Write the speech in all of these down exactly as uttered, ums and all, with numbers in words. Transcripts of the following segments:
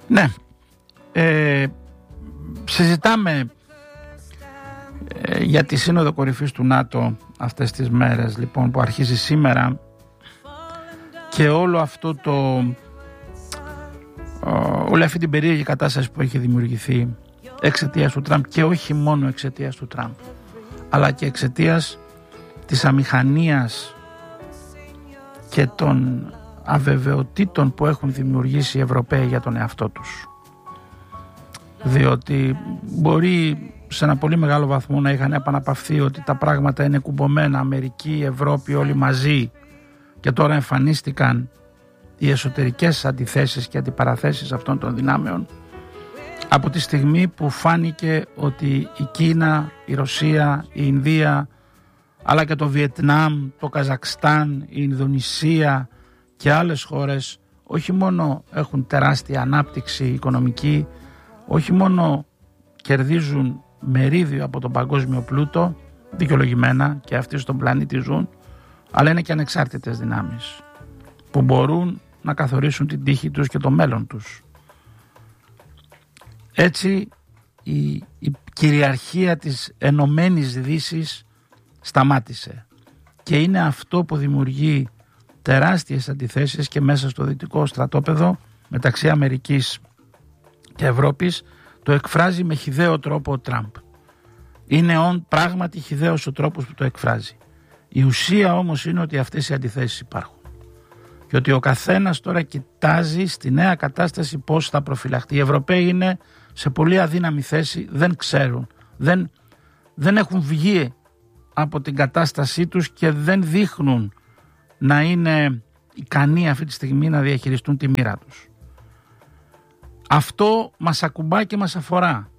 Ναι, ε, συζητάμε ε, για τη Σύνοδο Κορυφής του ΝΑΤΟ αυτές τις μέρες, λοιπόν, που αρχίζει σήμερα, και όλο αυτό το όλη αυτή την περίεργη κατάσταση που έχει δημιουργηθεί εξαιτίας του Τραμπ, και όχι μόνο εξαιτίας του Τραμπ, αλλά και εξαιτίας της αμηχανίας και των αβεβαιοτήτων που έχουν δημιουργήσει οι Ευρωπαίοι για τον εαυτό τους. Διότι μπορεί σε ένα πολύ μεγάλο βαθμό να είχαν επαναπαυθεί ότι τα πράγματα είναι κουμπωμένα, Αμερική, Ευρώπη, όλοι μαζί, και τώρα εμφανίστηκαν οι εσωτερικές αντιθέσεις και αντιπαραθέσεις αυτών των δυνάμεων από τη στιγμή που φάνηκε ότι η Κίνα, η Ρωσία, η Ινδία, αλλά και το Βιετνάμ, το Καζακστάν, η Ινδονησία και άλλες χώρες όχι μόνο έχουν τεράστια ανάπτυξη οικονομική, όχι μόνο κερδίζουν μερίδιο από τον παγκόσμιο πλούτο, δικαιολογημένα, και αυτοί στον πλανήτη ζουν, αλλά είναι και ανεξάρτητες δυνάμεις που μπορούν να καθορίσουν την τύχη τους και το μέλλον τους. Έτσι η, η κυριαρχία της Ενωμένης Δύσης σταμάτησε, και είναι αυτό που δημιουργεί τεράστιες αντιθέσεις και μέσα στο δυτικό στρατόπεδο μεταξύ Αμερικής και Ευρώπης. Το εκφράζει με χυδαίο τρόπο ο Τραμπ. Είναι ον, πράγματι χυδαίος ο τρόπος που το εκφράζει. Η ουσία όμως είναι ότι αυτές οι αντιθέσεις υπάρχουν και ότι ο καθένας τώρα κοιτάζει στη νέα κατάσταση πώς θα προφυλαχτεί. Οι Ευρωπαίοι είναι σε πολύ αδύναμη θέση, δεν ξέρουν, δεν, δεν έχουν βγει από την κατάστασή τους και δεν δείχνουν να είναι ικανοί αυτή τη στιγμή να διαχειριστούν τη μοίρα τους. Αυτό μας ακουμπά και μας αφορά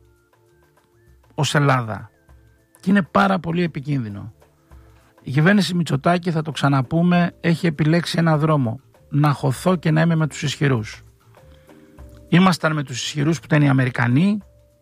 ως Ελλάδα και είναι πάρα πολύ επικίνδυνο. Η κυβέρνηση Μητσοτάκη, θα το ξαναπούμε, έχει επιλέξει ένα δρόμο: να χωθώ και να είμαι με τους ισχυρούς. Ήμασταν με τους ισχυρούς που ήταν οι Αμερικανοί,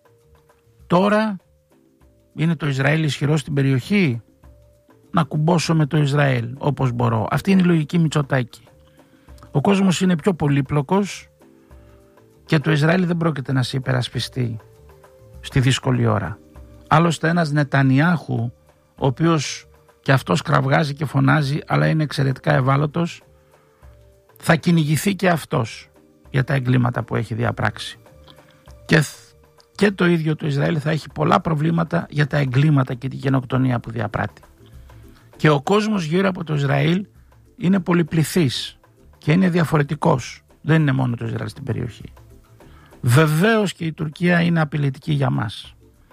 τώρα είναι το Ισραήλ ισχυρό στην περιοχή, να κουμπώσω με το Ισραήλ όπως μπορώ. Αυτή είναι η λογική Μητσοτάκη. Ο κόσμος είναι πιο πολύπλοκος και το Ισραήλ δεν πρόκειται να σε υπερασπιστεί στη δύσκολη ώρα. Άλλωστε ένας Νετανιάχου, ο οποίος και αυτός κραυγάζει και φωνάζει, αλλά είναι εξαιρετικά ευάλωτος, θα κυνηγηθεί και αυτός για τα εγκλήματα που έχει διαπράξει. Και, και το ίδιο το Ισραήλ θα έχει πολλά προβλήματα για τα εγκλήματα και τη γενοκτονία που διαπράττει. Και ο κόσμος γύρω από το Ισραήλ είναι πολυπληθής και είναι διαφορετικός. Δεν είναι μόνο το Ισραήλ στην περιοχή. Βεβαίως και η Τουρκία είναι απειλητική για μας,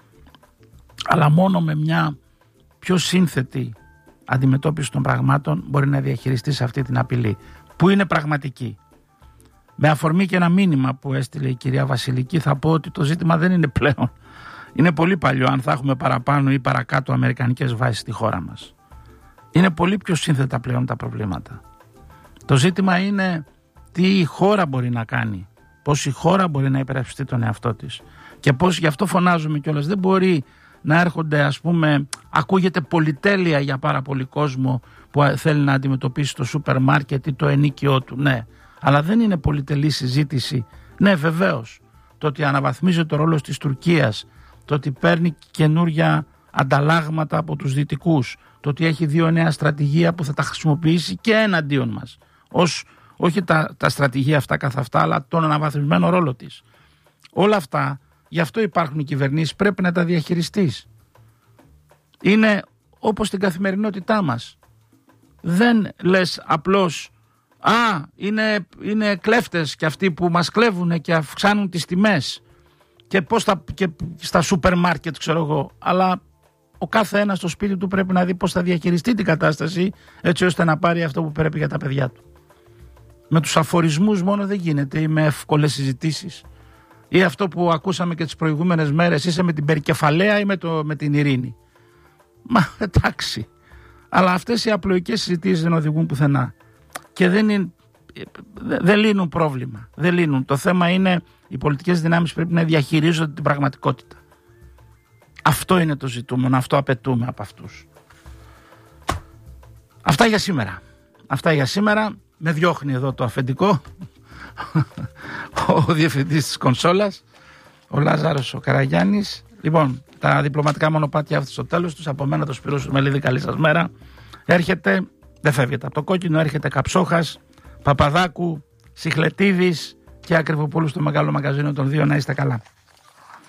αλλά μόνο με μια πιο σύνθετη αντιμετώπιση των πραγμάτων μπορεί να διαχειριστεί σε αυτή την απειλή, που είναι πραγματική. Με αφορμή και ένα μήνυμα που έστειλε η κυρία Βασιλική, θα πω ότι το ζήτημα δεν είναι πλέον, είναι πολύ παλιό, αν θα έχουμε παραπάνω ή παρακάτω αμερικανικές βάσεις στη χώρα μας. Είναι πολύ πιο σύνθετα πλέον τα προβλήματα. Το ζήτημα είναι τι η χώρα μπορεί να κάνει, πώς η χώρα μπορεί να υπερασπιστεί τον εαυτό της, και πώς, γι' αυτό φωνάζουμε κιόλας, δεν μπορεί να έρχονται, ας πούμε, ακούγεται πολυτέλεια για πάρα πολύ κόσμο που θέλει να αντιμετωπίσει το σούπερ μάρκετ ή το ενίκιο του, ναι, αλλά δεν είναι πολυτελή συζήτηση. Ναι, βεβαίως, το ότι αναβαθμίζει το ρόλο της Τουρκίας, το ότι παίρνει καινούρια ανταλλάγματα από τους δυτικούς, το ότι έχει δύο νέα στρατηγία που θα τα χρησιμοποιήσει και εναντίον μας, ως, όχι τα, τα στρατηγία αυτά καθ' αυτά, αλλά τον αναβαθμισμένο ρόλο της. Όλα αυτά, γι' αυτό υπάρχουν οι κυβερνήσεις, πρέπει να τα διαχειριστείς. Είναι όπως στην καθημερινότητά μας. Δεν λες απλώς «Α, είναι, είναι κλέφτες και αυτοί που μας κλέβουν και αυξάνουν τις τιμές και, πώς θα, και στα σούπερ μάρκετ, ξέρω εγώ», αλλά ο κάθε ένας στο σπίτι του πρέπει να δει πώς θα διαχειριστεί την κατάσταση, έτσι ώστε να πάρει αυτό που πρέπει για τα παιδιά του. Με τους αφορισμούς μόνο δεν γίνεται, ή με εύκολες συζητήσεις, ή αυτό που ακούσαμε και τις προηγούμενες μέρες, είσαι με την περικεφαλαία ή με, το, με την ειρήνη. Μα εντάξει, αλλά αυτές οι απλοϊκές συζητήσεις δεν οδηγούν πουθενά και δεν, είναι, δεν λύνουν πρόβλημα, δεν λύνουν. Το θέμα είναι οι πολιτικές δυνάμεις πρέπει να διαχειρίζονται την πραγματικότητα. Αυτό είναι το ζητούμενο, αυτό απαιτούμε από αυτούς. Αυτά για σήμερα. Αυτά για σήμερα. Με διώχνει εδώ το αφεντικό. Ο ο διευθυντής της κονσόλας, ο Λάζαρος ο Καραγιάννης. Λοιπόν, τα διπλωματικά μονοπάτια αυτή στο τέλος τους. Από μένα το Σπύρο Σουρμελίδη, καλή σας μέρα. Έρχεται, δεν φεύγεται από το κόκκινο, έρχεται Καψόχας, Παπαδάκου, Σιχλετίδης και Ακριβοπούλου στο μεγάλο μαγαζίνο των δύο. Να είστε καλά.